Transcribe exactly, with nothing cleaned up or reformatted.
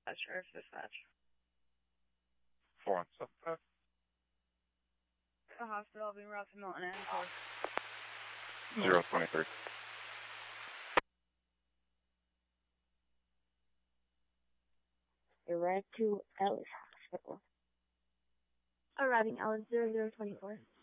Sheriff's Dispatch. Four one seven five. The hospital being routed to Milton and four. Zero twenty three. Direct to Ellis Hospital. Arriving Ellis zero zero twenty four.